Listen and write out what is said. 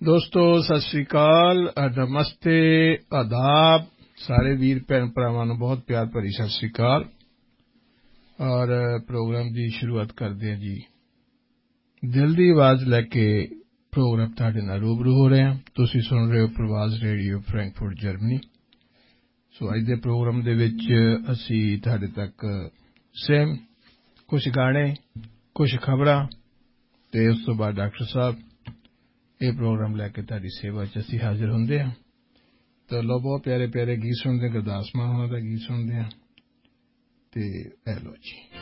ਦੋਸਤੋ ਸਤਿ ਸ੍ਰੀ ਅਕਾਲ, ਨਮਸਤੇ, ਆਦਾਬ। ਸਾਰੇ ਵੀਰ ਭੈਣ ਭਰਾਵਾਂ ਨੂੰ ਬਹੁਤ ਪਿਆਰ ਭਰੀ ਸਤਿ ਸ੍ਰੀ ਅਕਾਲ। ਔਰ ਪ੍ਰੋਗਰਾਮ ਦੀ ਸ਼ੁਰੂਆਤ ਕਰਦੇ ਹਾਂ ਜੀ। ਦਿਲ ਦੀ ਆਵਾਜ਼ ਲੈ ਕੇ ਪ੍ਰੋਗਰਾਮ ਤੁਹਾਡੇ ਨਾਲ ਰੂਬਰੂ ਹੋ ਰਹੇ ਹਾਂ। ਤੁਸੀਂ ਸੁਣ ਰਹੇ ਹੋ ਪ੍ਰਵਾਜ਼ ਰੇਡੀਓ ਫਰੈਂਕਫਰਟ ਜਰਮਨੀ। ਸੋ ਅੱਜ ਦੇ ਪ੍ਰੋਗਰਾਮ ਦੇ ਵਿੱਚ ਅਸੀਂ ਤੁਹਾਡੇ ਤੱਕ ਸੇਮ ਕੁਝ ਗਾਣੇ, ਕੁਝ ਖਬਰਾਂ ਅਤੇ ਉਸ ਤੋਂ ਬਾਅਦ ਡਾਕਟਰ ਸਾਹਿਬ ਇਹ ਪ੍ਰੋਗਰਾਮ ਲੈ ਕੇ ਤੁਹਾਡੀ ਸੇਵਾ 'ਚ ਅਸੀਂ ਹਾਜ਼ਰ ਹੁੰਦੇ ਹਾਂ। ਤਾਂ ਲਓ, ਬਹੁਤ ਪਿਆਰੇ ਪਿਆਰੇ ਗੀਤ ਸੁਣਦੇ ਹਾਂ। ਗੁਰਦਾਸ ਮਾਨ ਹੋਣਾ ਦਾ ਗੀਤ ਸੁਣਦੇ ਹਾਂ ਅਤੇ ਇਹ ਲਓ ਜੀ।